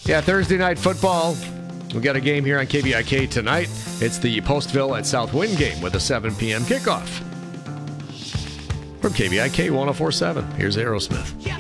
Yeah, Thursday night football. We got a game here on KVIK tonight. It's the Postville at South Wind game with a 7 p.m. kickoff. From KVIK 104.7, here's Aerosmith.